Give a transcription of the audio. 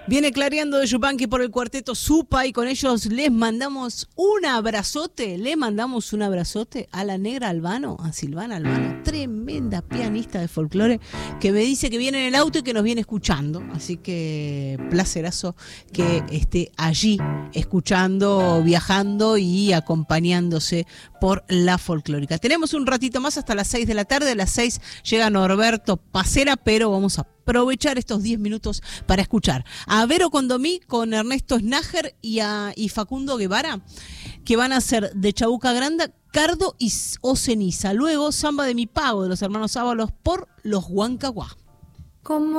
Viene Clareando de Yupanqui por el cuarteto Supa y con ellos les mandamos un abrazote. Le mandamos un abrazote a la negra Albano, a Silvana Albano, tremenda pianista de folclore, que me dice que viene en el auto y que nos viene escuchando. Así que placerazo que esté allí escuchando, viajando y acompañándose por la folclórica. Tenemos un ratito más hasta las 6 de la tarde. A las 6 llega Norberto Pacera, pero vamos a aprovechar estos 10 minutos para escuchar a Vero Condomí con Ernesto Snager y Facundo Guevara, que van a hacer de Chabuca Granda, Cardo o Ceniza. Luego Samba de mi Pago de los hermanos Ábalos por los Huancahuá.